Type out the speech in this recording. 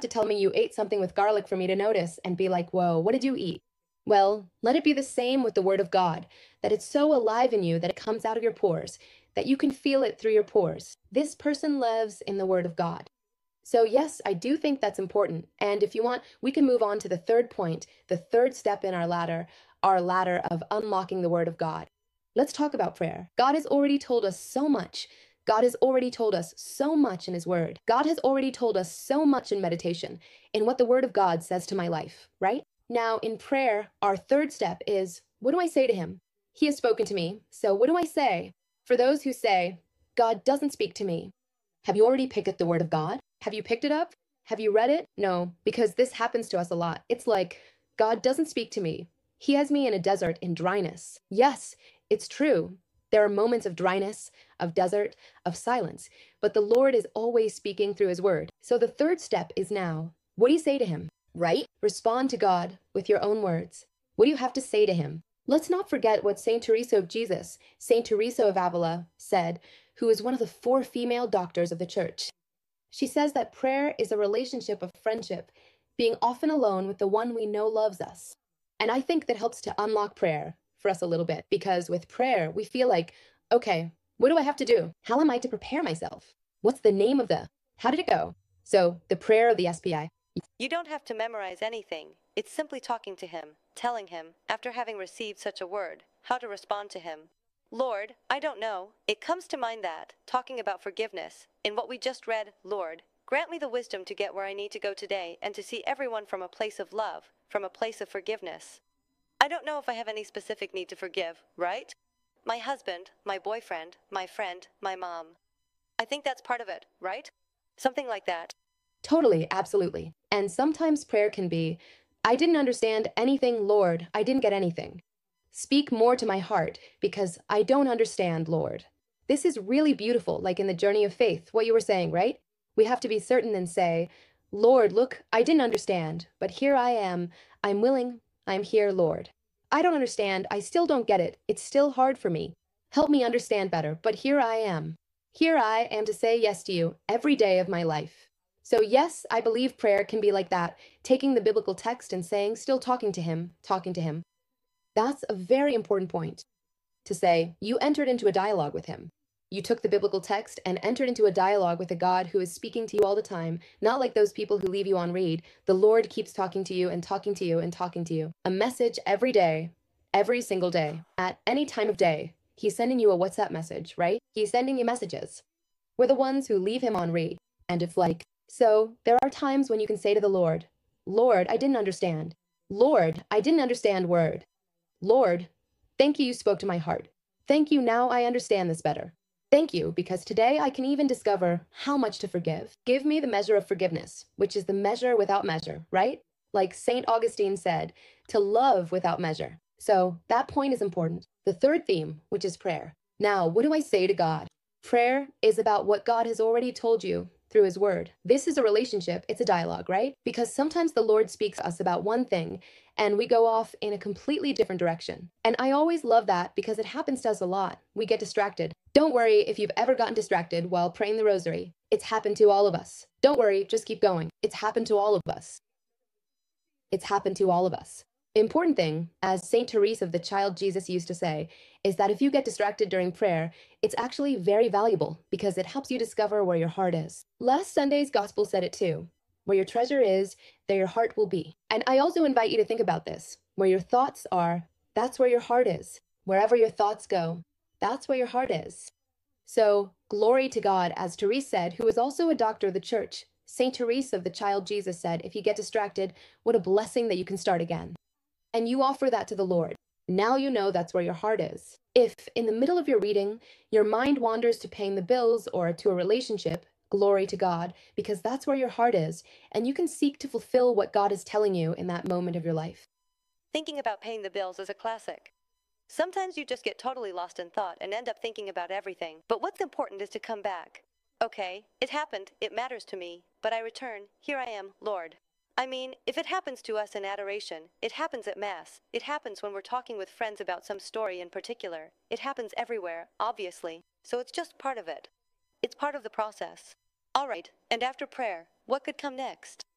to tell me you ate something with garlic for me to notice and be like, whoa, what did you eat? Well, let it be the same with the Word of God, that it's so alive in you that it comes out of your pores, that you can feel it through your pores. This person lives in the Word of God. So, yes, I do think that's important. And if you want, we can move on to the third point, the third step in our ladder of unlocking the Word of God. Let's talk about prayer. God has already told us so much. God has already told us so much in His Word. God has already told us so much in meditation, in what the Word of God says to my life, right? Now, in prayer, our third step is, what do I say to Him? He has spoken to me, so what do I say? For those who say, God doesn't speak to me, have you already picked up the Word of God? Have you picked it up? Have you read it? No, because this happens to us a lot. It's like, God doesn't speak to me. He has me in a desert in dryness. Yes, it's true. There are moments of dryness, of desert, of silence, but the Lord is always speaking through His Word. So the third step is now, what do you say to Him? Right? Respond to God with your own words. What do you have to say to Him? Let's not forget what Saint Teresa of Jesus, Saint Teresa of Avila, said, who is one of the 4 female doctors of the Church. She says that prayer is a relationship of friendship, being often alone with the one we know loves us. And I think that helps to unlock prayer for us a little bit, because with prayer, we feel like, okay, what do I have to do? How am I to prepare myself? What's the name of how did it go? So, the prayer of the SPI. You don't have to memorize anything. It's simply talking to Him, telling Him, after having received such a word, how to respond to Him. Lord, I don't know. It comes to mind that, talking about forgiveness, in what we just read, Lord, grant me the wisdom to get where I need to go today and to see everyone from a place of love, from a place of forgiveness. I don't know if I have any specific need to forgive, right? My husband, my boyfriend, my friend, my mom. I think that's part of it, right? Something like that. Totally, absolutely. And sometimes prayer can be, I didn't understand anything, Lord. I didn't get anything. Speak more to my heart, because I don't understand, Lord. This is really beautiful, like in the journey of faith, what you were saying, right? We have to be certain and say, Lord, look, I didn't understand, but here I am. I'm willing. I'm here, Lord. I don't understand. I still don't get it. It's still hard for me. Help me understand better, but here I am. Here I am to say yes to you every day of my life. So yes, I believe prayer can be like that, taking the biblical text and saying, still talking to Him, talking to Him. That's a very important point, to say you entered into a dialogue with Him. You took the biblical text and entered into a dialogue with a God who is speaking to you all the time, not like those people who leave you on read. The Lord keeps talking to you and talking to you and talking to you. A message every day, every single day, at any time of day. He's sending you a WhatsApp message, right? He's sending you messages. We're the ones who leave Him on read. And if so there are times when you can say to the Lord, Lord, I didn't understand. Lord, I didn't understand word. Lord, thank you spoke to my heart. Thank you, now I understand this better. Thank you, because today I can even discover how much to forgive. Give me the measure of forgiveness, which is the measure without measure, right? Like St. Augustine said, to love without measure. So that point is important. The third theme, which is prayer. Now, what do I say to God? Prayer is about what God has already told you through His Word. This is a relationship, it's a dialogue, right? Because sometimes the Lord speaks to us about one thing, and we go off in a completely different direction. And I always love that because it happens to us a lot. We get distracted. Don't worry if you've ever gotten distracted while praying the rosary. It's happened to all of us. Don't worry, just keep going. It's happened to all of us. It's happened to all of us. Important thing, as Saint Teresa of the Child Jesus used to say, is that if you get distracted during prayer, it's actually very valuable because it helps you discover where your heart is. Last Sunday's gospel said it too. Where your treasure is, there your heart will be. And I also invite you to think about this. Where your thoughts are, that's where your heart is. Wherever your thoughts go, that's where your heart is. So, glory to God, as Therese said, who is also a doctor of the Church. Saint Teresa of the Child Jesus said, if you get distracted, what a blessing that you can start again. And you offer that to the Lord. Now you know that's where your heart is. If, in the middle of your reading, your mind wanders to paying the bills or to a relationship, glory to God, because that's where your heart is, and you can seek to fulfill what God is telling you in that moment of your life. Thinking about paying the bills is a classic. Sometimes you just get totally lost in thought and end up thinking about everything. But what's important is to come back. Okay, it happened, it matters to me, but I return, here I am, Lord. I mean, if it happens to us in adoration, it happens at Mass, it happens when we're talking with friends about some story in particular, it happens everywhere, obviously, so it's just part of it. It's part of the process. All right, and after prayer, what could come next?